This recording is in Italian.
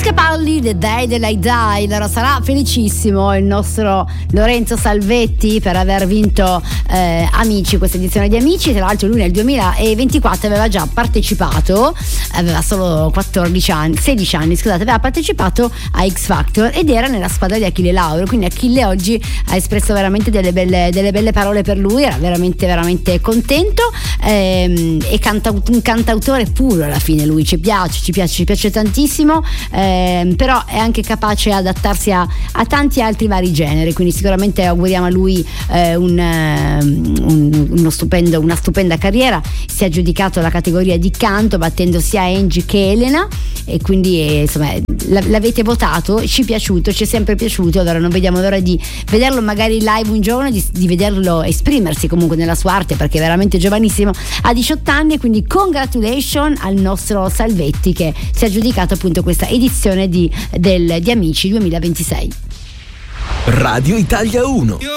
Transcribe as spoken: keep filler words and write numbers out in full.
Capaldi, The Day That I Die. Allora sarà felicissimo il nostro Lorenzo Salvetti per aver vinto eh, Amici, questa edizione di Amici. Tra l'altro lui nel duemilaventiquattro aveva già partecipato, aveva solo quattordici anni, sedici anni scusate, aveva partecipato a X Factor ed era nella squadra di Achille Lauro, quindi Achille oggi ha espresso veramente delle belle, delle belle parole per lui, era veramente veramente contento ehm, e canta, un cantautore puro alla fine lui, ci piace, ci piace, ci piace tantissimo. Eh, però è anche capace di adattarsi a, a tanti altri vari generi, quindi sicuramente auguriamo a lui eh, un, un, uno stupendo, una stupenda carriera. Si è aggiudicato la categoria di canto battendo sia Angie che Elena e quindi eh, insomma l'avete votato, ci è piaciuto, ci è sempre piaciuto, allora non vediamo l'ora di vederlo magari live un giorno, di, di vederlo esprimersi comunque nella sua arte, perché è veramente giovanissimo, ha diciotto anni, e quindi congratulations al nostro Salvetti che si è aggiudicato appunto questa edizione di, del, di Amici duemilaventisei. Radio Italia uno.